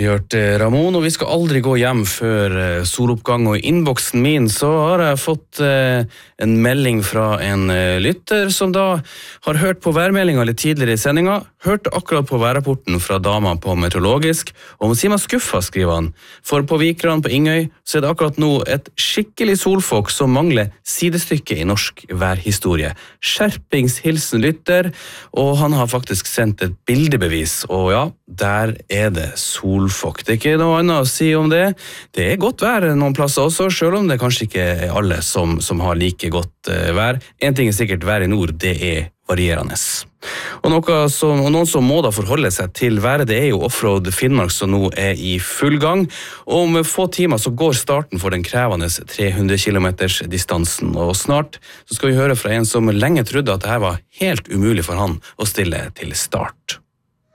Vi hørte Ramón, og vi skal aldri gå hjem før soloppgang, og i innboksen min så har jeg fått en melding fra en lytter som da har hørt på værmeldingen litt tidligere i sendingen, hørte akkurat på værrapporten fra dama på meteorologisk, og hun sier meg skuffet, skriver han, for på Vikran på Ingøy så det akkurat nå et skikkelig solfokk som mangler sidestykke i norsk værhistorie. Skjerpingshilsen lytter, og han har faktisk sendt et bildebevis, og ja, der det solfokk. Det ikke noe annet å si om det. Det godt vær noen plasser også, selv om det kanskje ikke alle som har like godt vær. En ting sikkert, vær i nord, det varierende. Og noen som må da forholde seg til været, det jo Offroad Finnmark som nå i full gang. Og om få timer så går starten for den krevende 300 kilometers distansen. Og snart så skal vi høre fra en som lenge trodde at dette var helt umulig for han å stille til start.